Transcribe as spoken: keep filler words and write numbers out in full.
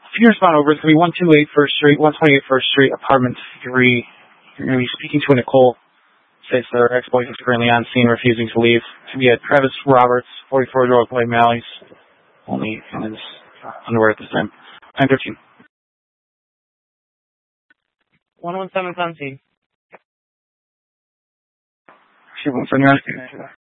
If you can respond over, it's going to be one twenty-eight First Street, one twenty-eight First Street, apartment three. You're going to be speaking to a Nicole. States that her ex-boyfriend is currently on scene, refusing to leave. To be at Travis Roberts, forty-four-year-old Clay Malleys. Only in his underwear at this time. nine thirteen. one one seven seventeen. She went for your